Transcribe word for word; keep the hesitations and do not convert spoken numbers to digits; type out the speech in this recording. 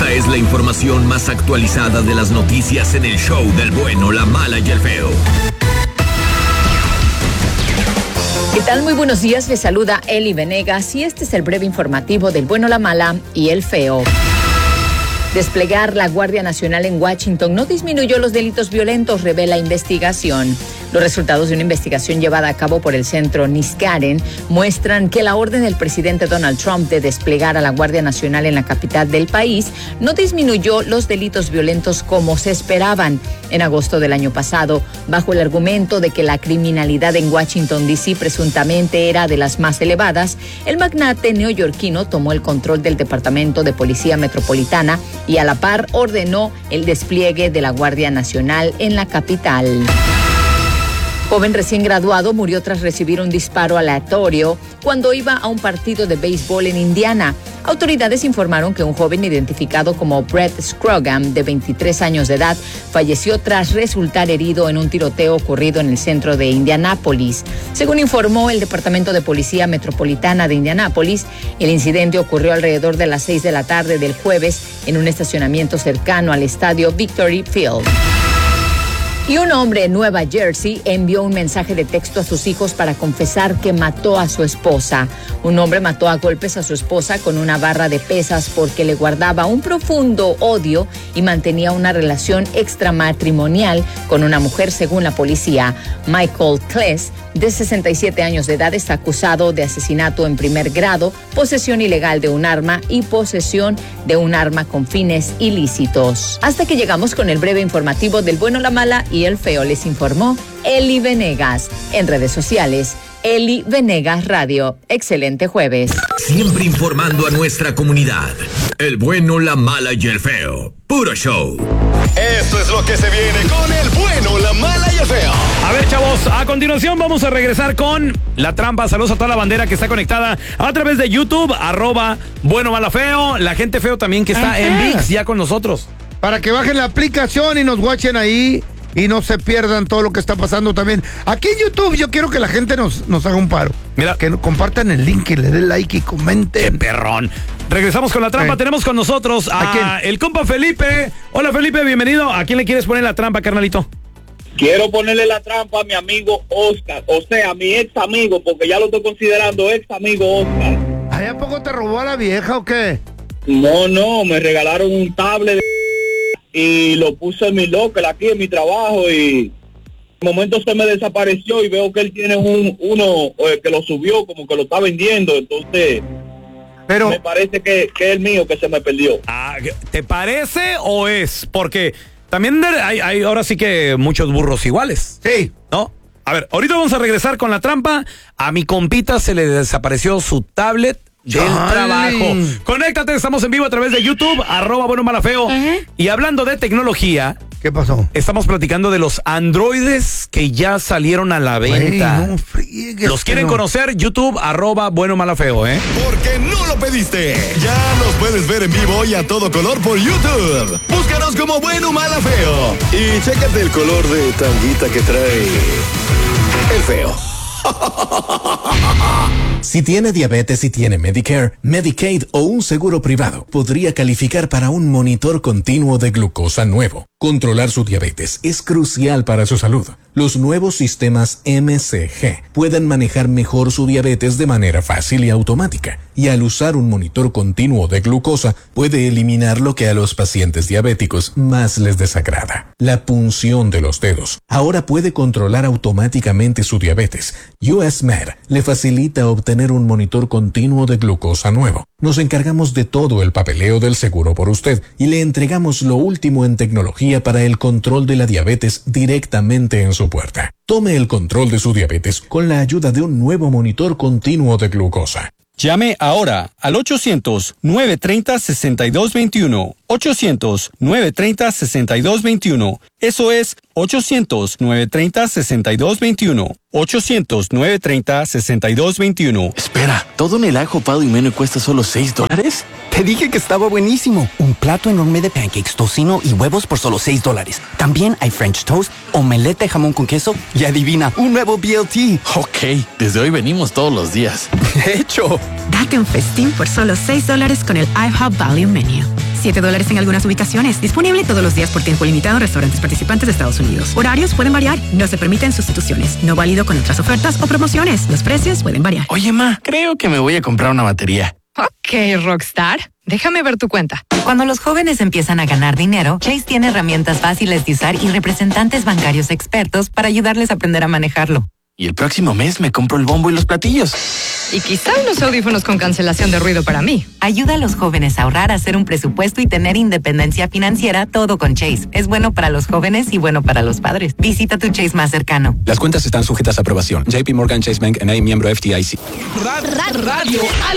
Esta es la información más actualizada de las noticias en el show del bueno, la mala y el feo. ¿Qué tal? Muy buenos días, les saluda Eli Venegas y este es el breve informativo del bueno, la mala y el feo. Desplegar la Guardia Nacional en Washington no disminuyó los delitos violentos, revela investigación. Los resultados de una investigación llevada a cabo por el centro Niskanen muestran que la orden del presidente Donald Trump de desplegar a la Guardia Nacional en la capital del país no disminuyó los delitos violentos como se esperaban. En agosto del año pasado, bajo el argumento de que la criminalidad en Washington D C presuntamente era de las más elevadas, el magnate neoyorquino tomó el control del Departamento de Policía Metropolitana y a la par ordenó el despliegue de la Guardia Nacional en la capital. Joven recién graduado murió tras recibir un disparo aleatorio cuando iba a un partido de béisbol en Indiana. Autoridades informaron que un joven identificado como Brett Scroggum, de veintitrés años de edad, falleció tras resultar herido en un tiroteo ocurrido en el centro de Indianápolis. Según informó el Departamento de Policía Metropolitana de Indianápolis, el incidente ocurrió alrededor de las seis de la tarde del jueves en un estacionamiento cercano al estadio Victory Field. Y un hombre en Nueva Jersey envió un mensaje de texto a sus hijos para confesar que mató a su esposa. Un hombre mató a golpes a su esposa con una barra de pesas porque le guardaba un profundo odio y mantenía una relación extramatrimonial con una mujer, según la policía. Michael Kless, de sesenta y siete años de edad, está acusado de asesinato en primer grado, posesión ilegal de un arma y posesión de un arma con fines ilícitos. Hasta que llegamos con el breve informativo del bueno, la mala y el feo. Les informó Eli Venegas. En redes sociales, Eli Venegas Radio. Excelente jueves. Siempre informando a nuestra comunidad. El bueno, la mala y el feo. Puro show. Esto es lo que se viene con el bueno, la mala y el feo. A ver, chavos, a continuación vamos a regresar con La Trampa. Saludos a toda la bandera que está conectada a través de YouTube, arroba bueno, mala, feo. La gente feo también que está Ajá. en ViX ya con nosotros. Para que bajen la aplicación y nos watchen ahí y no se pierdan todo lo que está pasando también. Aquí en YouTube yo quiero que la gente nos, nos haga un paro. Mira, que compartan el link, que le den like y comenten. ¡Qué perrón! Regresamos con La Trampa. Eh. Tenemos con nosotros a, ¿a el compa Felipe. Hola, Felipe, bienvenido. ¿A quién le quieres poner la trampa, carnalito? Quiero ponerle la trampa a mi amigo Oscar, o sea, a mi ex amigo, porque ya lo estoy considerando ex amigo Oscar. ¿Ahí a poco te robó a la vieja o qué? No, no, me regalaron un tablet de... y lo puse en mi locker aquí en mi trabajo y de momento se me desapareció y veo que él tiene un uno eh, que lo subió como que lo está vendiendo, entonces pero me parece que, que es el mío que se me perdió. Ah, ¿te parece o es? Porque también hay, hay ahora sí que muchos burros iguales. Sí. ¿No? A ver, ahorita vamos a regresar con la trampa. A mi compita se le desapareció su tablet del Ay. trabajo. Conéctate, estamos en vivo a través de YouTube, arroba bueno, mala, feo. Uh-huh. Y hablando de tecnología, ¿qué pasó? Estamos platicando de los androides que ya salieron a la venta. Ay, no friegues, ¿Los quieren pero... conocer? YouTube, arroba bueno, mala, feo, ¿eh? Porque no lo pediste. Ya nos puedes ver en vivo y a todo color por YouTube. Búscanos como bueno, mala, feo. Y chécate el color de tanguita que trae el feo. Si tiene diabetes y tiene Medicare, Medicaid o un seguro privado, podría calificar para un monitor continuo de glucosa nuevo. Controlar su diabetes es crucial para su salud. Los nuevos sistemas M C G pueden manejar mejor su diabetes de manera fácil y automática. Y al usar un monitor continuo de glucosa, puede eliminar lo que a los pacientes diabéticos más les desagrada: la punción de los dedos. Ahora puede controlar automáticamente su diabetes. U S Med le facilita obtener un monitor continuo de glucosa nuevo. Nos encargamos de todo el papeleo del seguro por usted y le entregamos lo último en tecnología para el control de la diabetes directamente en su puerta. Tome el control de su diabetes con la ayuda de un nuevo monitor continuo de glucosa. Llame ahora al ochocientos, nueve treinta, sesenta y dos veintiuno. ochocientos, nueve treinta, sesenta y dos veintiuno. Eso es ochocientos, nueve treinta, sesenta y dos veintiuno. ochocientos, nueve treinta, sesenta y dos veintiuno. Espera, ¿todo en el ajo, pado y menú cuesta solo seis dólares? Te dije que estaba buenísimo. Un plato enorme de pancakes, tocino y huevos por solo seis dólares. También hay French toast, omelette de jamón con queso y adivina, un nuevo B L T. Ok, desde hoy venimos todos los días. De hecho. Date un festín por solo seis dólares con el IHOP Value Menu. siete dólares en algunas ubicaciones. Disponible todos los días por tiempo limitado en restaurantes participantes de Estados Unidos. Horarios pueden variar. No se permiten sustituciones. No válido con otras ofertas o promociones. Los precios pueden variar. Oye, ma, creo que me voy a comprar una batería. Ok, Rockstar. Déjame ver tu cuenta. Cuando los jóvenes empiezan a ganar dinero, Chase tiene herramientas fáciles de usar y representantes bancarios expertos para ayudarles a aprender a manejarlo. Y el próximo mes me compro el bombo y los platillos. Y quizá unos audífonos con cancelación de ruido para mí. Ayuda a los jóvenes a ahorrar, a hacer un presupuesto y tener independencia financiera, todo con Chase. Es bueno para los jóvenes y bueno para los padres. Visita tu Chase más cercano. Las cuentas están sujetas a aprobación. J P Morgan Chase Bank N A, miembro F D I C. Radio